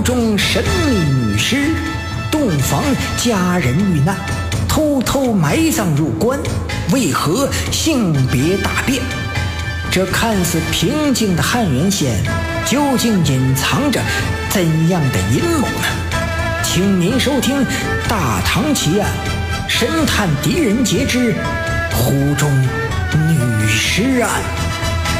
中神秘女尸，洞房佳人遇难，偷偷埋葬入关，为何性别大变？这看似平静的汉源县，究竟隐藏着怎样的阴谋呢？请您收听《大唐奇案》，神探狄仁杰之湖中女尸案。